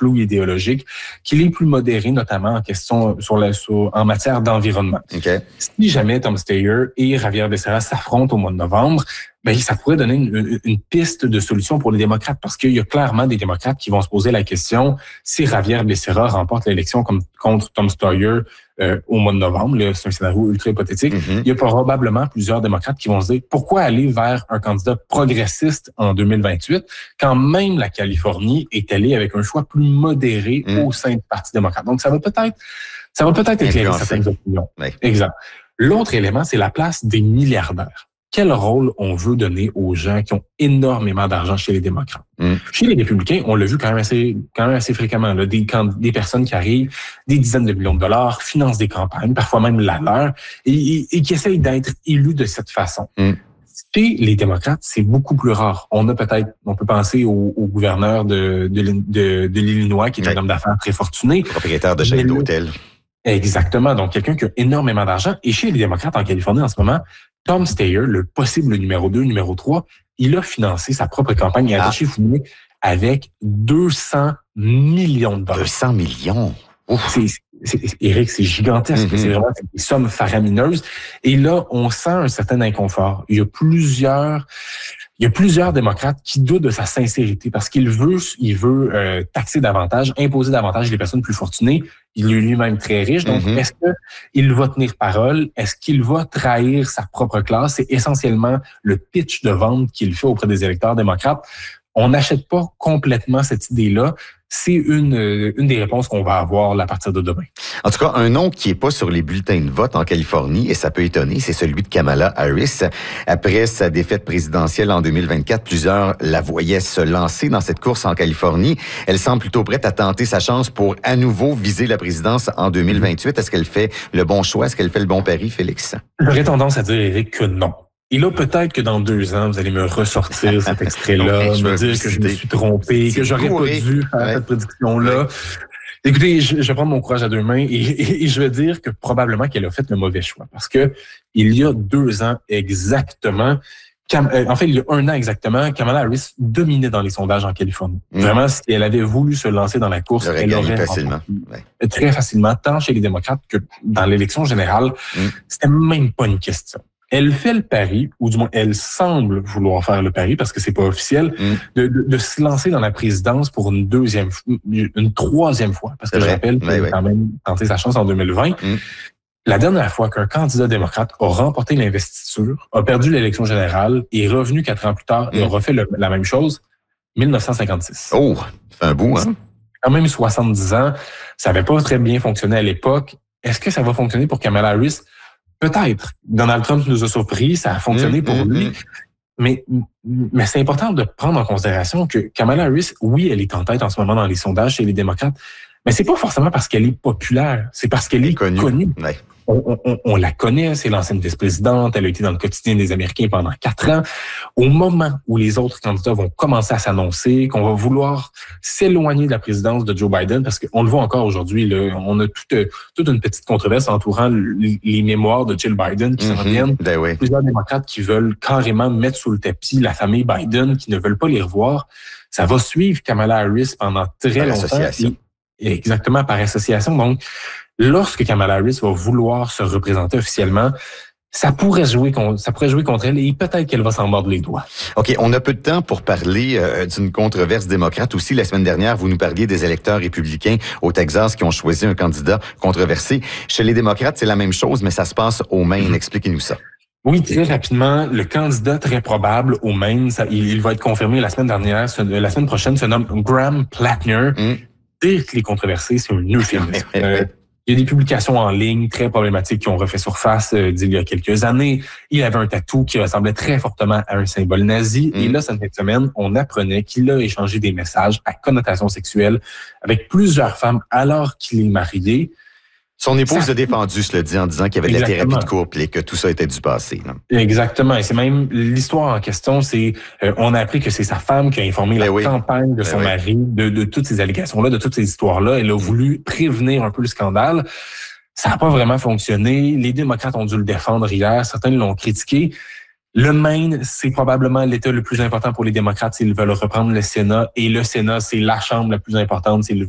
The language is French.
flou idéologique, qu'il est plus modéré, notamment en question en matière d'environnement. Okay. Si jamais Tom Steyer et Javier Becerra s'affrontent au mois de novembre, ben ça pourrait donner une piste de solution pour les démocrates, parce qu'il y a clairement des démocrates qui vont se poser la question, si Javier Becerra remporte l'élection contre Tom Steyer au mois de novembre, là, c'est un scénario ultra hypothétique, il y a probablement plusieurs démocrates qui vont se dire, pourquoi aller vers un candidat progressiste en 2028 quand même la Californie est allée avec un choix plus modéré au sein du Parti démocrate. Donc, ça va peut-être éclairer certaines opinions. Oui. Exact. L'autre élément, c'est la place des milliardaires. Quel rôle on veut donner aux gens qui ont énormément d'argent chez les démocrates? Chez les républicains, on l'a vu quand même assez fréquemment, là, des personnes qui arrivent, des dizaines de millions de dollars, financent des campagnes, parfois même la leur, et qui essayent d'être élus de cette façon. Chez les démocrates, c'est beaucoup plus rare. On peut penser au gouverneur de l'Illinois, qui est un homme d'affaires très fortuné. Propriétaire de chaîne d'hôtel. Exactement. Donc, quelqu'un qui a énormément d'argent. Et chez les démocrates en Californie, en ce moment, Tom Steyer, le possible numéro 2, numéro 3, il a financé sa propre campagne et a attaché Founé avec 200 millions de dollars. 200 millions? Éric, c'est gigantesque. C'est vraiment des sommes faramineuses. Et là, on sent un certain inconfort. Il y a plusieurs démocrates qui doutent de sa sincérité parce qu'il veut taxer davantage, imposer davantage les personnes plus fortunées. Il est lui-même très riche. Donc, est-ce qu'il va tenir parole? Est-ce qu'il va trahir sa propre classe? C'est essentiellement le pitch de vente qu'il fait auprès des électeurs démocrates. On n'achète pas complètement cette idée-là. C'est une des réponses qu'on va avoir à partir de demain. En tout cas, un nom qui n'est pas sur les bulletins de vote en Californie, et ça peut étonner, c'est celui de Kamala Harris. Après sa défaite présidentielle en 2024, plusieurs la voyaient se lancer dans cette course en Californie. Elle semble plutôt prête à tenter sa chance pour à nouveau viser la présidence en 2028. Est-ce qu'elle fait le bon choix? Est-ce qu'elle fait le bon pari, Félix? J'aurais tendance à dire, Éric, que non. Et là, peut-être que dans 2 ans, vous allez me ressortir cet extrait-là, me dire que je me suis trompé, que j'aurais pas dû faire cette prédiction-là. Écoutez, je vais prendre mon courage à 2 mains et je vais dire que probablement qu'elle a fait le mauvais choix. Parce que il y a 2 ans exactement, il y a 1 an exactement, Kamala Harris dominait dans les sondages en Californie. Vraiment, si elle avait voulu se lancer dans la course, elle aurait facilement. Très facilement, tant chez les démocrates que dans l'élection générale. C'était même pas une question. Elle fait le pari, ou du moins elle semble vouloir faire le pari, parce que c'est pas officiel, de se lancer dans la présidence pour une 3e fois. Parce que je rappelle qu'elle a quand même tenté sa chance en 2020. La dernière fois qu'un candidat démocrate a remporté l'investiture, a perdu l'élection générale et est revenu 4 ans plus tard et a refait la même chose, 1956. Oh, c'est un bout, hein? Quand même 70 ans. Ça n'avait pas très bien fonctionné à l'époque. Est-ce que ça va fonctionner pour Kamala Harris? Peut-être. Donald Trump nous a surpris, ça a fonctionné pour lui. Mais c'est important de prendre en considération que Kamala Harris, oui, elle est en tête en ce moment dans les sondages chez les démocrates, mais c'est pas forcément parce qu'elle est populaire, c'est parce qu'elle est connue. Ouais. On la connaît, c'est l'ancienne vice-présidente, elle a été dans le quotidien des Américains pendant 4 ans. Au moment où les autres candidats vont commencer à s'annoncer, qu'on va vouloir s'éloigner de la présidence de Joe Biden, parce qu'on le voit encore aujourd'hui, là, on a toute une petite controverse entourant les mémoires de Jill Biden qui s'en viennent. Plusieurs démocrates qui veulent carrément mettre sous le tapis la famille Biden, qui ne veulent pas les revoir. Ça va suivre Kamala Harris pendant très longtemps. Exactement, par association. Donc, lorsque Kamala Harris va vouloir se représenter officiellement, ça pourrait jouer contre elle et peut-être qu'elle va s'en mordre les doigts. OK, on a peu de temps pour parler d'une controverse démocrate aussi. La semaine dernière, vous nous parliez des électeurs républicains au Texas qui ont choisi un candidat controversé. Chez les démocrates, c'est la même chose, mais ça se passe au Maine. Expliquez-nous ça. Oui, très rapidement, le candidat très probable au Maine, il va être confirmé la semaine prochaine, se nomme Graham Plattner. Dire qu'il est controversé, c'est un euphémisme. Il y a des publications en ligne très problématiques qui ont refait surface d'il y a quelques années. Il avait un tatou qui ressemblait très fortement à un symbole nazi. Et là, cette fin de semaine, on apprenait qu'il a échangé des messages à connotation sexuelle avec plusieurs femmes alors qu'il est marié. Son épouse l'a défendu, cela dit, en disant qu'il y avait de la thérapie de couple et que tout ça était du passé. Là. Exactement. Et c'est même l'histoire en question, on a appris que c'est sa femme qui a informé la campagne de son mari de toutes ces allégations-là, de toutes ces histoires-là. Elle a voulu prévenir un peu le scandale. Ça n'a pas vraiment fonctionné. Les démocrates ont dû le défendre hier. Certains l'ont critiqué. Le Maine, c'est probablement l'État le plus important pour les démocrates s'ils veulent reprendre le Sénat. Et le Sénat, c'est la chambre la plus importante s'ils veulent